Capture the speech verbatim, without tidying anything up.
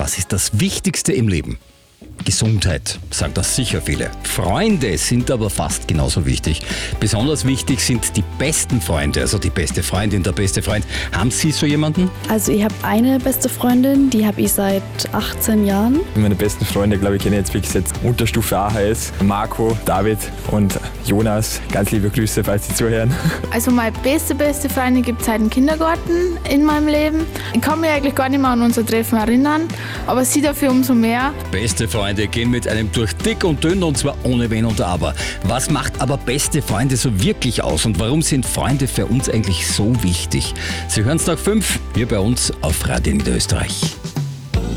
Was ist das Wichtigste im Leben? Gesundheit, sagen das sicher viele. Freunde sind aber fast genauso wichtig. Besonders wichtig sind die besten Freunde, also die beste Freundin, der beste Freund. Haben Sie so jemanden? Also ich habe eine beste Freundin, die habe ich seit achtzehn Jahren. Meine besten Freunde, glaube ich, kenne ich jetzt wirklich jetzt Unterstufe A H S. Marco, David und Jonas. Ganz liebe Grüße, falls Sie zuhören. Also meine beste, beste Freundin gibt es seit dem Kindergarten in meinem Leben. Ich kann mich eigentlich gar nicht mehr an unser Treffen erinnern, aber sie dafür umso mehr. Beste Freunde gehen mit einem durch dick und dünn und zwar ohne Wenn und Aber. Was macht aber beste Freunde so wirklich aus und warum sind Freunde für uns eigentlich so wichtig? Sie hören es nach fünf, hier bei uns auf Radio Niederösterreich.